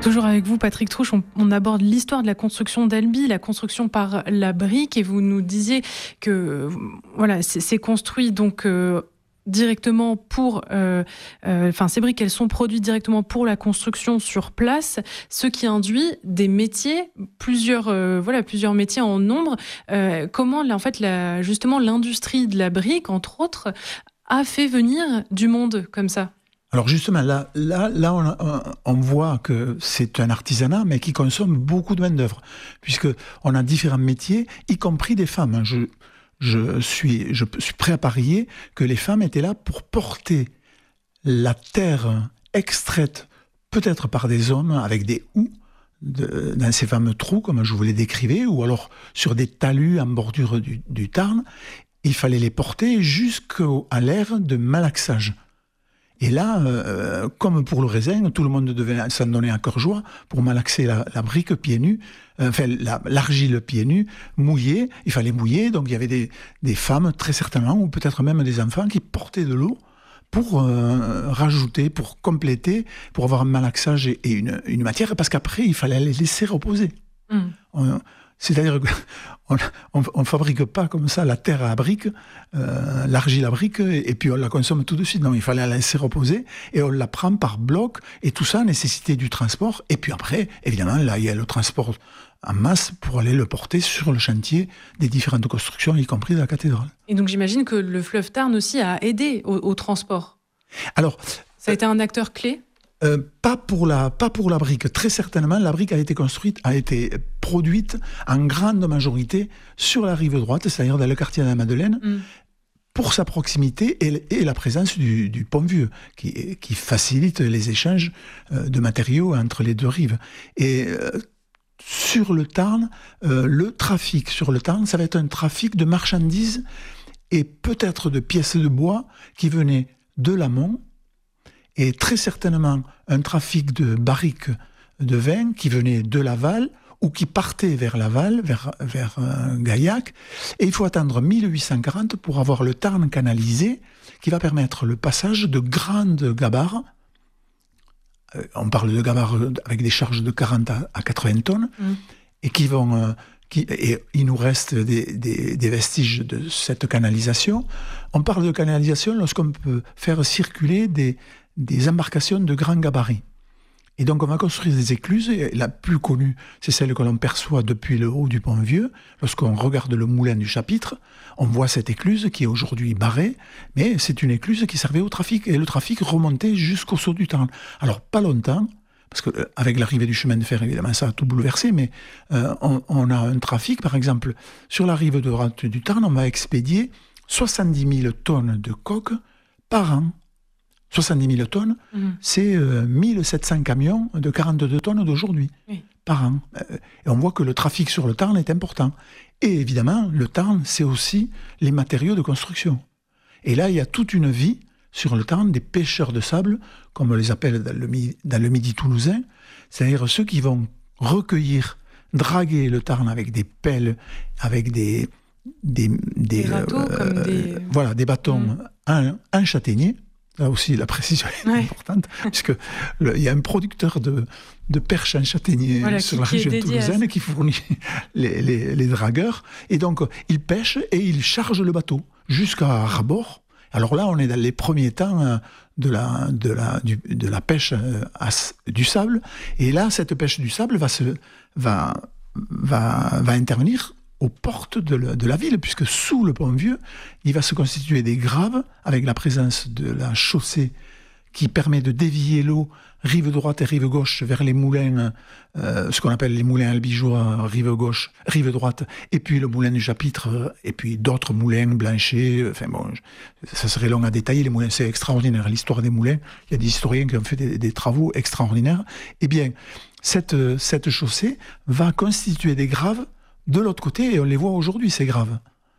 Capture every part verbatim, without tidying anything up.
Toujours avec vous, Patrick Trouche, on, on aborde l'histoire de la construction d'Albi, la construction par la brique, et vous nous disiez que voilà, c'est, c'est construit donc euh, directement pour, euh, euh, enfin ces briques, elles sont produites directement pour la construction sur place, ce qui induit des métiers, plusieurs, euh, voilà, plusieurs métiers en nombre. Euh, comment, en fait, la, justement, l'industrie de la brique, entre autres, a fait venir du monde comme ça? Alors justement, là, là, là on, on voit que c'est un artisanat, mais qui consomme beaucoup de main-d'œuvre, puisqu'on a différents métiers, y compris des femmes. Je, je, suis, je suis prêt à parier que les femmes étaient là pour porter la terre extraite, peut-être par des hommes, avec des houes, de, dans ces fameux trous, comme je vous les décrivais, ou alors sur des talus en bordure du, du Tarn. Il fallait les porter jusqu'à l'ère de malaxage. Et là, euh, comme pour le raisin, tout le monde devait s'en donner à cœur joie pour malaxer la, la brique pieds nus, euh, enfin la, l'argile pieds nus, mouillée. Il fallait mouiller, donc il y avait des, des femmes, très certainement, ou peut-être même des enfants, qui portaient de l'eau pour euh, rajouter, pour compléter, pour avoir un malaxage et, et une, une matière, parce qu'après, il fallait les laisser reposer. Mmh. On, C'est-à-dire qu'on ne fabrique pas comme ça la terre à brique, euh, l'argile à brique, et, et puis on la consomme tout de suite. Non, il fallait la laisser reposer, et on la prend par bloc, et tout ça nécessitait du transport. Et puis après, évidemment, là, il y a le transport en masse pour aller le porter sur le chantier des différentes constructions, y compris de la cathédrale. Et donc j'imagine que le fleuve Tarn aussi a aidé au, au transport. Alors, ça a été un acteur clé ? Euh, pas pour la pas pour la brique. Très certainement, la brique a été construite, a été produite en grande majorité sur la rive droite, c'est-à-dire dans le quartier de la Madeleine, mm. pour sa proximité et, et la présence du, du pont Vieux, qui, qui facilite les échanges euh, de matériaux entre les deux rives. Et euh, sur le Tarn, euh, le trafic sur le Tarn, ça va être un trafic de marchandises et peut-être de pièces de bois qui venaient de l'amont, et très certainement un trafic de barriques de vin qui venait de Laval ou qui partait vers Laval, vers, vers euh, Gaillac. Et il faut attendre mille huit cent quarante pour avoir le Tarn canalisé, qui va permettre le passage de grandes gabarres. Euh, on parle de gabarres avec des charges de quarante à quatre-vingts tonnes, mmh. et qui vont... Euh, qui, et il nous reste des, des, des vestiges de cette canalisation. On parle de canalisation lorsqu'on peut faire circuler des... des embarcations de grand gabarit. Et donc on va construire des écluses, et la plus connue, c'est celle que l'on perçoit depuis le haut du pont Vieux. Lorsqu'on regarde le moulin du Chapitre, on voit cette écluse qui est aujourd'hui barrée, mais c'est une écluse qui servait au trafic, et le trafic remontait jusqu'au saut du Tarn. Alors pas longtemps, parce qu'avec l'arrivée du chemin de fer, évidemment, ça a tout bouleversé, mais euh, on, on a un trafic, par exemple, sur la rive droite du Tarn, on va expédier soixante-dix mille tonnes de coke par an. soixante-dix mille tonnes, mmh. c'est euh, mille sept cents camions de quarante-deux tonnes d'aujourd'hui, oui. par an. Euh, et on voit que le trafic sur le Tarn est important. Et évidemment, le Tarn, c'est aussi les matériaux de construction. Et là, il y a toute une vie sur le Tarn des pêcheurs de sable, comme on les appelle dans le, dans le Midi toulousain, c'est-à-dire ceux qui vont recueillir, draguer le Tarn avec des pelles, avec des... Des, des, des râteaux, euh, comme des... Voilà, des bâtons mmh. en, en châtaignier. Là aussi, la précision est ouais. importante, puisqu'il y a un producteur de, de perches en châtaignier voilà, sur qui, la région toulousaine qui fournit les, les, les dragueurs. Et donc, il pêche et il charge le bateau jusqu'à ras-bord. Alors là, on est dans les premiers temps de la, de la, du, de la pêche à, du sable. Et là, cette pêche du sable va, se, va, va, va intervenir aux portes de, le, de la ville, puisque sous le pont Vieux, il va se constituer des graves, avec la présence de la chaussée qui permet de dévier l'eau rive droite et rive gauche vers les moulins, euh, ce qu'on appelle les moulins albigeois, rive gauche, rive droite, et puis le moulin du Chapitre, et puis d'autres moulins, Blanchet, enfin bon, ça serait long à détailler, les moulins, c'est extraordinaire, l'histoire des moulins, il y a des historiens qui ont fait des, des travaux extraordinaires. Eh bien, cette, cette chaussée va constituer des graves de l'autre côté, et on les voit aujourd'hui, ces graves.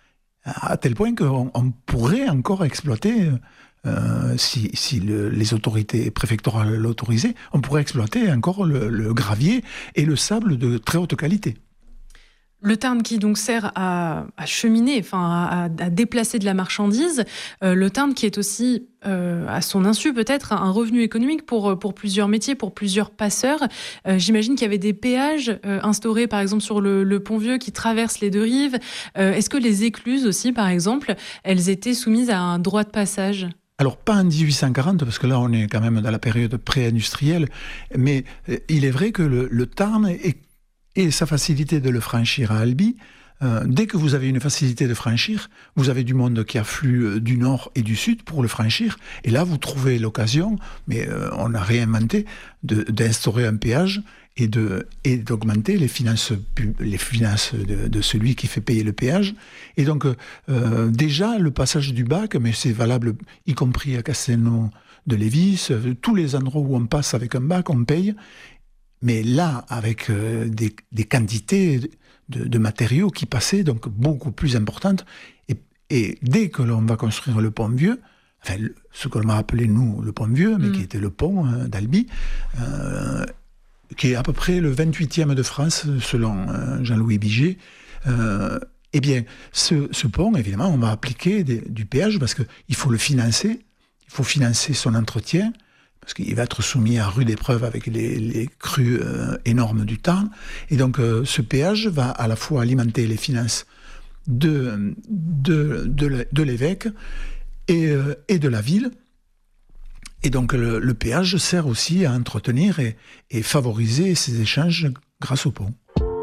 À tel point qu'on on pourrait encore exploiter, euh, si, si le, les autorités préfectorales l'autorisaient, on pourrait exploiter encore le, le gravier et le sable de très haute qualité. Le Tarn qui donc sert à, à cheminer, enfin à, à déplacer de la marchandise. Euh, le Tarn qui est aussi, euh, à son insu peut-être, un revenu économique pour, pour plusieurs métiers, pour plusieurs passeurs. Euh, j'imagine qu'il y avait des péages euh, instaurés par exemple sur le, le Pont-Vieux qui traverse les deux rives. Euh, est-ce que les écluses aussi par exemple, elles étaient soumises à un droit de passage ? Alors, pas en dix-huit cent quarante, parce que là, on est quand même dans la période pré-industrielle, mais euh, il est vrai que le, le Tarn est et sa facilité de le franchir à Albi, euh, dès que vous avez une facilité de franchir, vous avez du monde qui afflue du nord et du sud pour le franchir, et là vous trouvez l'occasion, mais euh, on n'a rien inventé, de, d'instaurer un péage et, de, et d'augmenter les finances, les finances de, de celui qui fait payer le péage. Et donc euh, déjà le passage du bac, mais c'est valable y compris à Castelnau de Lévis, tous les endroits où on passe avec un bac, on paye. Mais là, avec euh, des, des quantités de, de matériaux qui passaient, donc beaucoup plus importantes, et, et dès que l'on va construire le pont vieux, enfin, le, ce que l'on a appelé, nous, le pont vieux, mais mmh. qui était le pont euh, d'Albi, euh, qui est à peu près le vingt-huitième de France, selon euh, Jean-Louis Biget, euh, eh bien, ce, ce pont, évidemment, on va appliquer des, du péage, parce qu'il faut le financer, il faut financer son entretien, parce qu'il va être soumis à rude épreuve avec les, les crues euh, énormes du Tarn. Et donc, euh, ce péage va à la fois alimenter les finances de, de, de, de l'évêque et, euh, et de la ville. Et donc, le, le péage sert aussi à entretenir et, et favoriser ces échanges grâce au pont.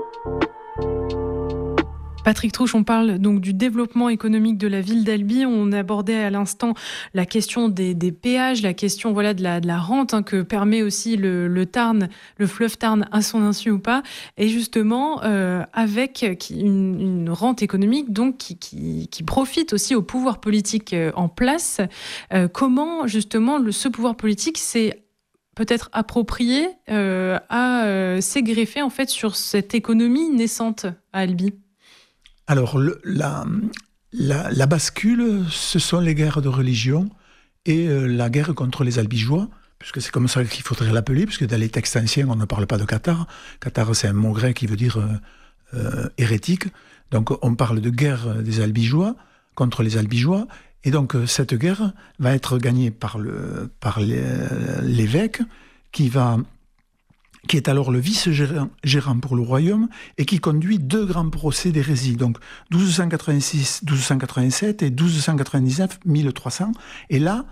Patrick Trouche, on parle donc du développement économique de la ville d'Albi. On abordait à l'instant la question des, des péages, la question voilà de la, de la rente hein, que permet aussi le, le Tarn, le fleuve Tarn à son insu ou pas. Et justement, euh, avec une, une rente économique donc qui, qui, qui profite aussi au pouvoir politique en place. Euh, comment justement le, ce pouvoir politique s'est peut-être approprié euh, à euh, s'égreffer en fait sur cette économie naissante à Albi? Alors, le, la, la, la bascule, ce sont les guerres de religion et euh, la guerre contre les Albigeois, puisque c'est comme ça qu'il faudrait l'appeler, puisque dans les textes anciens, on ne parle pas de cathare. Cathare, c'est un mot grec qui veut dire euh, euh, hérétique. Donc, on parle de guerre des Albigeois contre les Albigeois. Et donc, euh, cette guerre va être gagnée par, le, par les, l'évêque qui va... qui est alors le vice-gérant pour le royaume, et qui conduit deux grands procès d'hérésie, donc douze cent quatre-vingt-six douze cent quatre-vingt-sept et douze cent quatre-vingt-dix-neuf mille trois cents. Et là,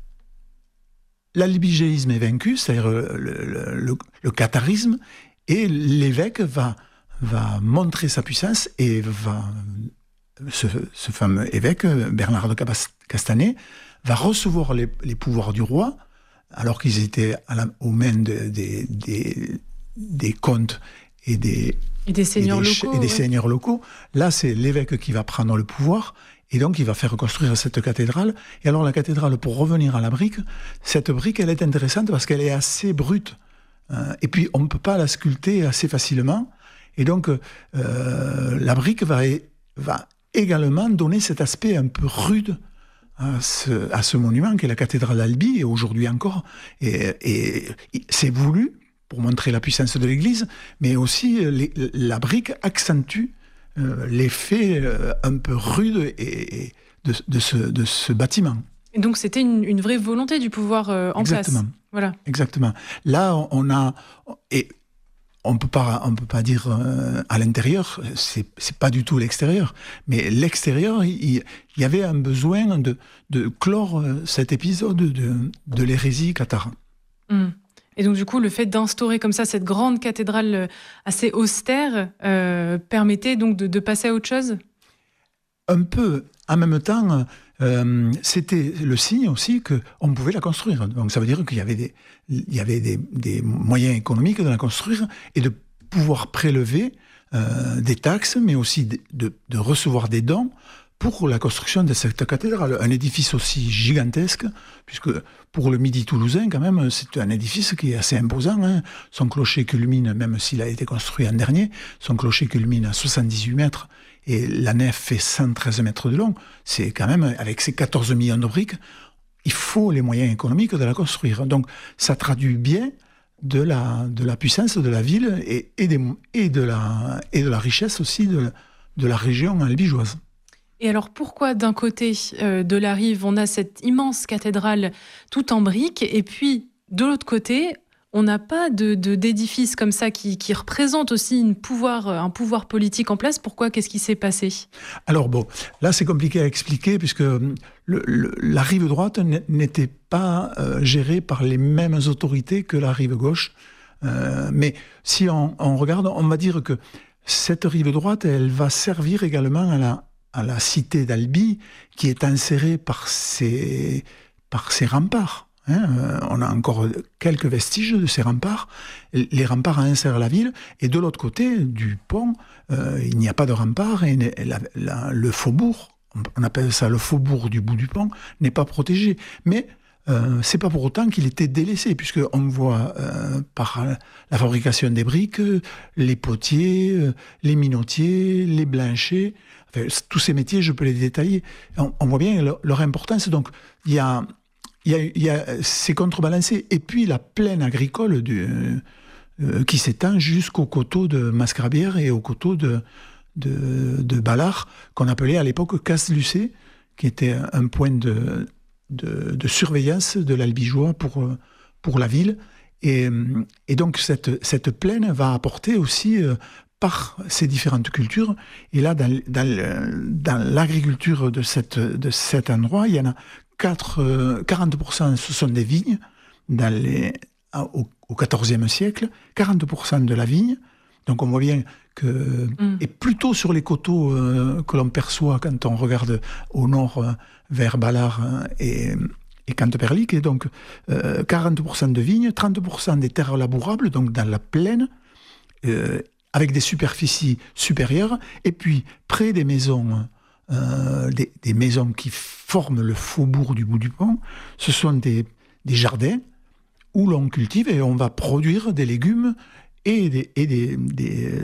l'albigéisme est vaincu, c'est-à-dire le, le, le, le catharisme, et l'évêque va, va montrer sa puissance, et va, ce, ce fameux évêque, Bernard de Castanet, va recevoir les, les pouvoirs du roi, alors qu'ils étaient à la, aux mains de, de, de, des comtes et des, et des seigneurs et des, locaux. Et des ouais. seigneurs locaux. Là, c'est l'évêque qui va prendre le pouvoir, et donc il va faire construire cette cathédrale. Et alors la cathédrale, pour revenir à la brique, cette brique, elle est intéressante parce qu'elle est assez brute. Euh, et puis, on ne peut pas la sculpter assez facilement. Et donc, euh, la brique va, va également donner cet aspect un peu rude à ce, à ce monument qui est la cathédrale d'Albi, et aujourd'hui encore, et, et, et c'est voulu pour montrer la puissance de l'Église, mais aussi les, la brique accentue euh, l'effet euh, un peu rude et, et de, de, ce, de ce bâtiment. Et donc c'était une, une vraie volonté du pouvoir euh, en Exactement. place. Voilà. Exactement. Là, on, on a... Et, On peut pas, on peut pas dire euh, à l'intérieur, c'est, c'est pas du tout l'extérieur. Mais l'extérieur, il, il y avait un besoin de, de clore cet épisode de, de l'hérésie cathare. Mmh. Et donc du coup, le fait d'instaurer comme ça cette grande cathédrale assez austère euh, permettait donc de, de passer à autre chose ? Un peu. En même temps, euh, c'était le signe aussi qu'on pouvait la construire. Donc ça veut dire qu'il y avait des, il y avait des, des moyens économiques de la construire et de pouvoir prélever euh, des taxes, mais aussi de, de, de recevoir des dons pour la construction de cette cathédrale. Un édifice aussi gigantesque, puisque pour le Midi toulousain, quand même, c'est un édifice qui est assez imposant. Hein. Son clocher culmine, même s'il a été construit en dernier, son clocher culmine à soixante-dix-huit mètres et la nef fait cent treize mètres de long. C'est quand même, avec ses quatorze millions de briques, il faut les moyens économiques de la construire. Donc, ça traduit bien de la, de la puissance de la ville et, et, des, et, de, la, et de la richesse aussi de, de la région albigeoise. Et alors pourquoi d'un côté euh, de la rive, on a cette immense cathédrale tout en briques, et puis de l'autre côté, on n'a pas de, de, d'édifice comme ça qui, qui représente aussi une pouvoir, un pouvoir politique en place? Pourquoi? Qu'est-ce qui s'est passé? Alors bon, là c'est compliqué à expliquer puisque le, le, la rive droite n'était pas euh, gérée par les mêmes autorités que la rive gauche. Euh, mais si on, on regarde, on va dire que cette rive droite, elle va servir également à la, à la cité d'Albi, qui est insérée par ses, par ses remparts. Hein, euh, on a encore quelques vestiges de ces remparts. Les remparts insèrent la ville, et de l'autre côté du pont, euh, il n'y a pas de rempart, et la, la, le faubourg, on appelle ça le faubourg du bout du pont, n'est pas protégé. Mais euh, c'est pas pour autant qu'il était délaissé, puisqu'on voit euh, par la fabrication des briques, les potiers, euh, les minotiers, les blanchers, enfin, tous ces métiers, je peux les détailler. On, on voit bien leur, leur importance. Donc, il y a Il y a, il y a, c'est contrebalancé. Et puis la plaine agricole du, euh, qui s'étend jusqu'au coteau de Mascrabière et au coteau de, de, de Ballard, qu'on appelait à l'époque Casse-Lucé, qui était un point de, de, de surveillance de l'Albigeois pour, pour la ville. Et, et donc cette, cette plaine va apporter aussi, euh, par ces différentes cultures, et là, dans, dans, dans l'agriculture de, cette, de cet endroit, il y en a quarante pour cent ce sont des vignes dans les, au, au quatorzième siècle, quarante pour cent de la vigne. Donc on voit bien que, mm. et plutôt sur les coteaux euh, que l'on perçoit quand on regarde au nord euh, vers Ballard euh, et, et Canteperlic, et donc euh, quarante pour cent de vignes, trente pour cent des terres labourables, donc dans la plaine, euh, avec des superficies supérieures, et puis près des maisons. Euh, des, des maisons qui forment le faubourg du bout du pont, ce sont des, des jardins où l'on cultive et on va produire des légumes et, des, et, des, des,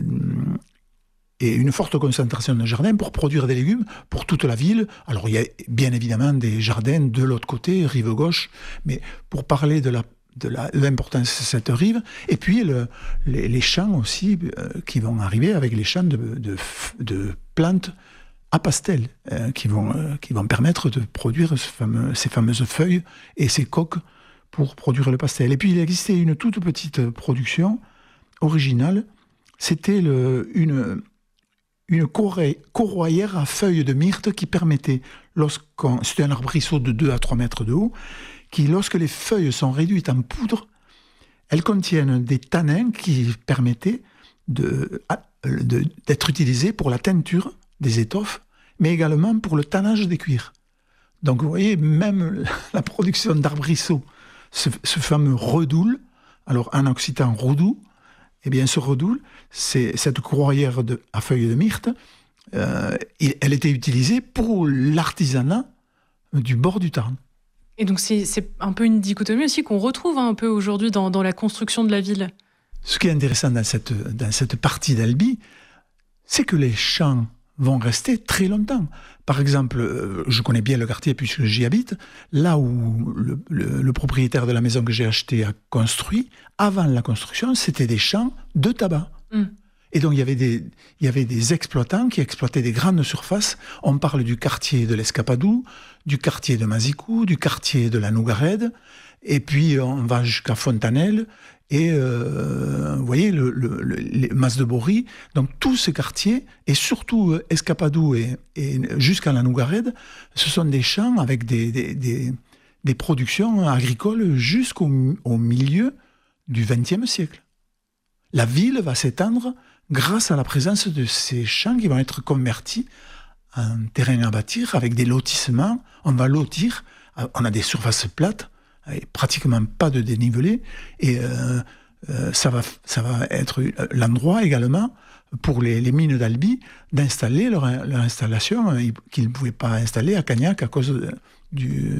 et une forte concentration de jardins pour produire des légumes pour toute la ville. Alors il y a bien évidemment des jardins de l'autre côté, rive gauche, mais pour parler de la de la, l'importance de cette rive, et puis le, les, les champs aussi euh, qui vont arriver avec les champs de, de, de plantes à pastel, euh, qui, vont, euh, qui vont permettre de produire ce fameux, ces fameuses feuilles et ces coques pour produire le pastel. Et puis il existait une toute petite production originale, c'était le, une, une corroyère à feuilles de myrte qui permettait, lorsqu'on, c'était un arbrisseau de deux à trois mètres de haut, qui, lorsque les feuilles sont réduites en poudre, elles contiennent des tanins qui permettaient de, de, d'être utilisés pour la teinture des étoffes, mais également pour le tannage des cuirs. Donc vous voyez, même la production d'arbrisseau, ce, ce fameux redoule, alors en occitan redoux, eh bien ce redoule, c'est cette corroyère de, à feuilles de myrte, euh, elle était utilisée pour l'artisanat du bord du Tarn. Et donc c'est, c'est un peu une dichotomie aussi qu'on retrouve un peu aujourd'hui dans, dans la construction de la ville. Ce qui est intéressant dans cette, dans cette partie d'Albi, c'est que les champs vont rester très longtemps. Par exemple, je connais bien le quartier puisque j'y habite, là où le, le, le propriétaire de la maison que j'ai achetée a construit, avant la construction, c'était des champs de tabac. Mm. Et donc il y avait des, il y avait des exploitants qui exploitaient des grandes surfaces. On parle du quartier de l'Escapadou, du quartier de Mazicou, du quartier de la Nougarède, et puis on va jusqu'à Fontanelle, et euh, vous voyez, le, le, le, les Mas de Bory, donc tous ces quartiers, et surtout euh, Escapadou et, et jusqu'à la Nougarède, ce sont des champs avec des, des, des, des productions agricoles jusqu'au au milieu du vingtième siècle. La ville va s'étendre grâce à la présence de ces champs qui vont être convertis en terrain à bâtir, avec des lotissements. On va lotir, on a des surfaces plates, et pratiquement pas de dénivelé, et euh, euh, ça, va, ça va être l'endroit également pour les, les mines d'Albi d'installer leur, leur installation euh, qu'ils ne pouvaient pas installer à Cagnac à cause de, du,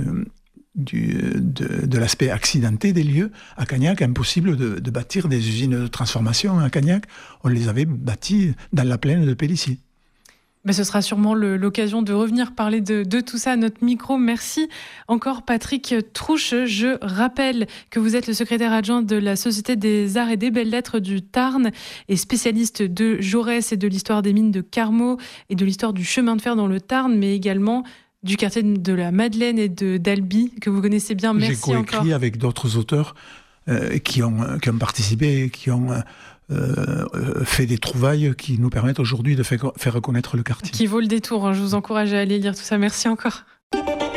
du, de, de l'aspect accidenté des lieux. À Cagnac, impossible de, de bâtir des usines de transformation à Cagnac, on les avait bâties dans la plaine de Pélissier. Ben, ce sera sûrement le, l'occasion de revenir parler de, de tout ça à notre micro. Merci encore Patrick Trouche. Je rappelle que vous êtes le secrétaire adjoint de la Société des Arts et des Belles-Lettres du Tarn et spécialiste de Jaurès et de l'histoire des mines de Carmaux et de l'histoire du chemin de fer dans le Tarn, mais également du quartier de la Madeleine et de d'Albi, que vous connaissez bien. Merci encore. J'ai coécrit avec d'autres auteurs euh, qui, ont, qui ont participé, qui ont... Euh, Euh, fait des trouvailles qui nous permettent aujourd'hui de faire, faire reconnaître le quartier. Qui vaut le détour, hein. Je vous encourage à aller lire tout ça. Merci encore.